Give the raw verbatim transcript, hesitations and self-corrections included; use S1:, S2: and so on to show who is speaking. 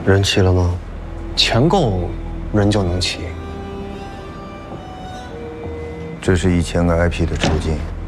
S1: 人齐了吗？钱够，人就能齐。
S2: 这是一千个 I P 的酬金。